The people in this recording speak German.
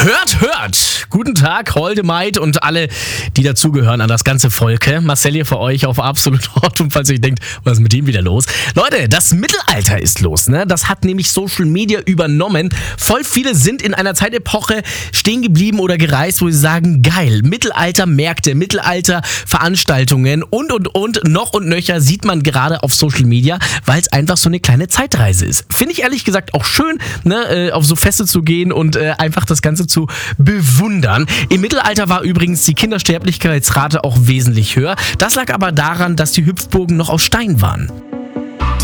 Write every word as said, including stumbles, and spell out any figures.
Hört, hört! Guten Tag, Holde Maid und alle, die dazugehören an das ganze Volke. Marcel hier für euch auf Absolut Hot. Und falls ihr denkt, was ist mit dem wieder los? Leute, das Mittelalter ist los, ne? Das hat nämlich Social Media übernommen. Voll viele sind in einer Zeitepoche stehen geblieben oder gereist, wo sie sagen, geil, Mittelalter-Märkte, Mittelalter-Veranstaltungen und, und, und, noch und nöcher sieht man gerade auf Social Media, weil es einfach so eine kleine Zeitreise ist. Finde ich ehrlich gesagt auch schön, ne, auf so Feste zu gehen und äh, einfach das Ganze zu bewundern. Im Mittelalter war übrigens die Kindersterblichkeitsrate auch wesentlich höher. Das lag aber daran, dass die Hüpfburgen noch aus Stein waren.